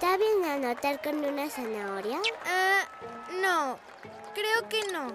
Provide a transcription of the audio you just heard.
¿Está bien anotar con una zanahoria? No, creo que no.